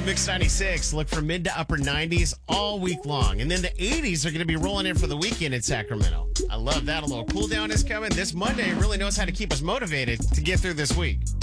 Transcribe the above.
Mix 96. Look for mid to upper 90s all week long. And then the 80s are going to be rolling in for the weekend in Sacramento. I love that. A little cool down is coming. This Monday really knows how to keep us motivated to get through this week.